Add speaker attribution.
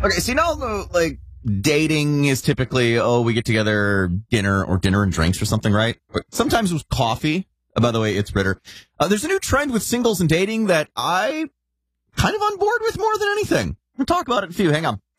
Speaker 1: Okay, so like, dating is typically, we get together, dinner and drinks or something, right? But sometimes with coffee. By the way, it's Ritter. There's a new trend with singles and dating that I kind of on board with more than anything. We'll talk about it in a few. Hang on.